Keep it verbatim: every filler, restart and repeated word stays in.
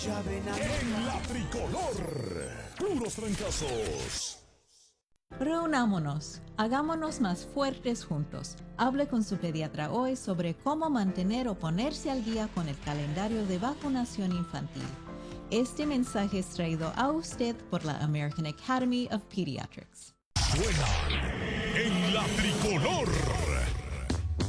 En la tricolor, puros trancazos. Reunámonos, hagámonos más fuertes juntos. Hable con su pediatra hoy sobre cómo mantener o ponerse al día con el calendario de vacunación infantil. Este mensaje es traído a usted por la American Academy of Pediatrics. Suena en la tricolor.